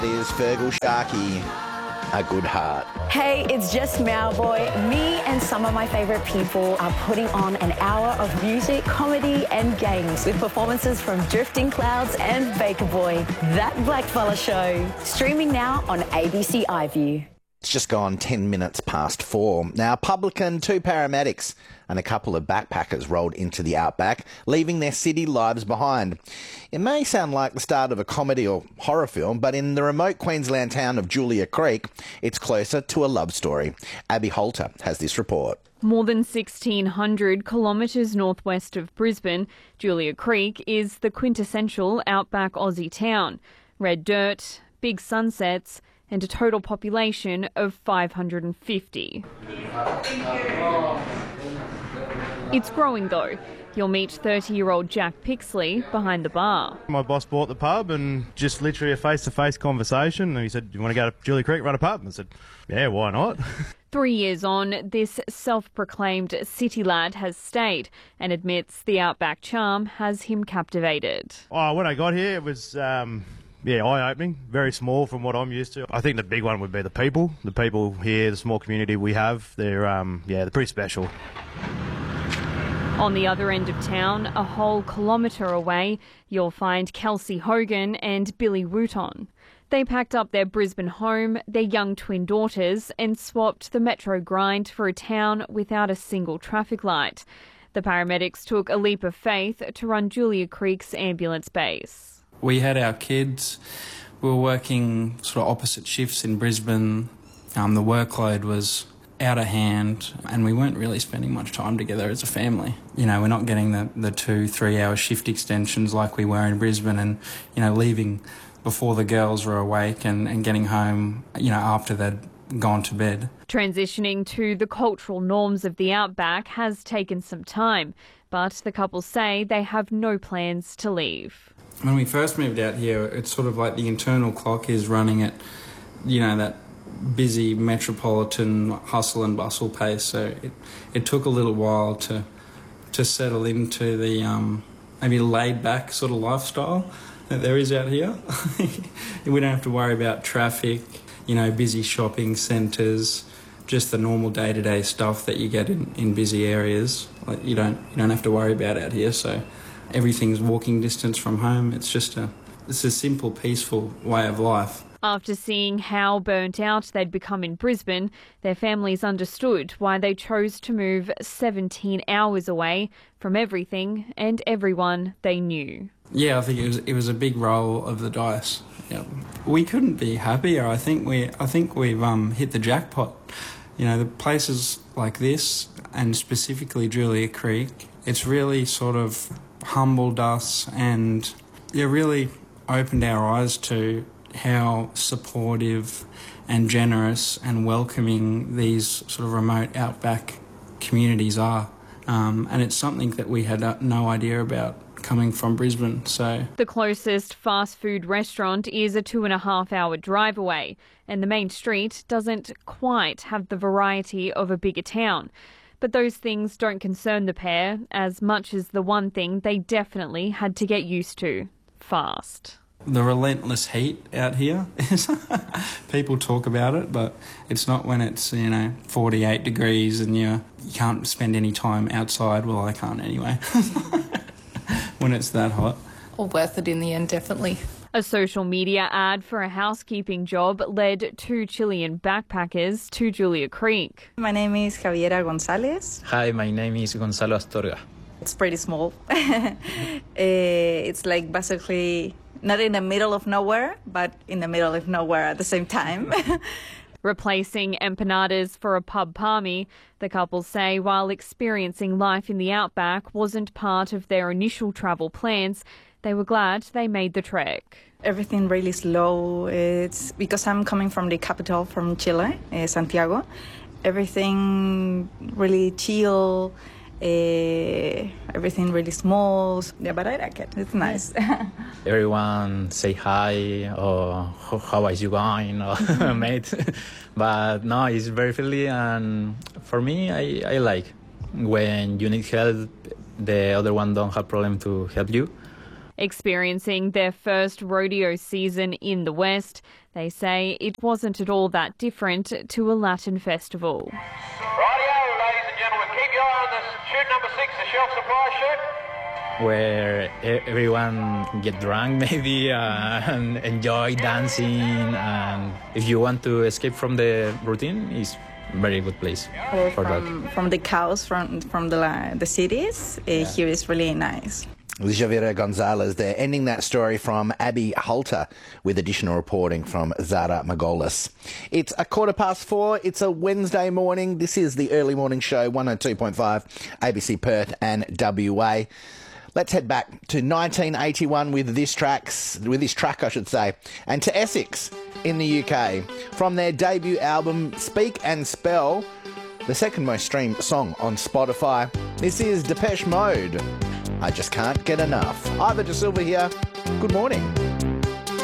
Is Fergal Sharkey a good heart? Hey, it's just Mauboy. Me and some of my favourite people are putting on an hour of music, comedy and games with performances from Drifting Clouds and Baker Boy. That Blackfella Show. Streaming now on ABC iView. It's just gone 10 minutes past 4. Now, a publican, 2 paramedics and a couple of backpackers rolled into the outback, leaving their city lives behind. It may sound like the start of a comedy or horror film, but in the remote Queensland town of Julia Creek, it's closer to a love story. Abby Holter has this report. More than 1,600 kilometres northwest of Brisbane, Julia Creek is the quintessential outback Aussie town. Red dirt, big sunsets, and a total population of 550. It's growing though. You'll meet 30-year-old Jack Pixley behind the bar. My boss bought the pub and just literally a face-to-face conversation. And he said, "Do you want to go to Julia Creek, run a pub?" And I said, "Yeah, why not?" 3 years on, this self-proclaimed city lad has stayed and admits the outback charm has him captivated. Oh, when I got here, it was eye-opening, very small from what I'm used to. I think the big one would be the people. The people here, the small community we have, they're pretty special. On the other end of town, a whole kilometre away, you'll find Kelsey Hogan and Billy Wooton. They packed up their Brisbane home, their young twin daughters, and swapped the metro grind for a town without a single traffic light. The paramedics took a leap of faith to run Julia Creek's ambulance base. We had our kids. We were working sort of opposite shifts in Brisbane. The workload was out of hand and we weren't really spending much time together as a family. You know, we're not getting the 2-3 hour shift extensions like we were in Brisbane and, you know, leaving before the girls were awake and getting home, you know, after they'd gone to bed. Transitioning to the cultural norms of the outback has taken some time, but the couple say they have no plans to leave. When we first moved out here, it's sort of like the internal clock is running at, you know, that busy metropolitan hustle and bustle pace. So it took a little while to settle into the maybe laid back sort of lifestyle that there is out here. We don't have to worry about traffic, you know, busy shopping centres, just the normal day-to-day stuff that you get in busy areas. Like you don't have to worry about out here. So everything's walking distance from home. It's a simple, peaceful way of life. After seeing how burnt out they'd become in Brisbane, their families understood why they chose to move 17 hours away from everything and everyone they knew. Yeah, I think it was a big roll of the dice. Yeah. We couldn't be happier. I think we've hit the jackpot. You know, the places like this, and specifically Julia Creek, it's really sort of humbled us and really opened our eyes to how supportive and generous and welcoming these sort of remote outback communities are. And it's something that we had no idea about coming from Brisbane. So the closest fast food restaurant is a 2.5 hour drive away, and the main street doesn't quite have the variety of a bigger town. But those things don't concern the pair as much as the one thing they definitely had to get used to: fast. The relentless heat out here is people talk about it, but it's not when it's 48 degrees and you can't spend any time outside. Well, I can't anyway. When it's that hot. All worth it in the end, definitely. A social media ad for a housekeeping job led 2 Chilean backpackers to Julia Creek. My name is Javiera Gonzalez. Hi, my name is Gonzalo Astorga. It's pretty small. It's like basically not in the middle of nowhere, but in the middle of nowhere at the same time. Replacing empanadas for a pub palmy, the couple say while experiencing life in the outback wasn't part of their initial travel plans, they were glad they made the trek. Everything really slow. It's because I'm coming from the capital, from Chile, Santiago. Everything really chill. Everything really small. Yeah, but I like it. It's nice. Everyone say hi or how are you going or mate. But no, it's very friendly, and for me, I like when you need help, the other one don't have problem to help you. Experiencing their first rodeo season in the West, they say it wasn't at all that different to a Latin festival. Rightio, ladies and gentlemen, keep your eye on this chute number 6, the shelf supply chute. Where everyone get drunk maybe and enjoy dancing, and if you want to escape from the routine, it's very good place for that. From the cows from the cities, here is really nice. Javira Gonzalez there, ending that story from Abby Halter with additional reporting from Zara Magolis. It's 4:15. It's a Wednesday morning. This is the Early Morning Show, 102.5 ABC Perth and WA. Let's head back to 1981 with this track, I should say, and to Essex in the UK. From their debut album, Speak and Spell, the second most streamed song on Spotify. This is Depeche Mode. I Just Can't Get Enough. Ivor De Silva here. Good morning.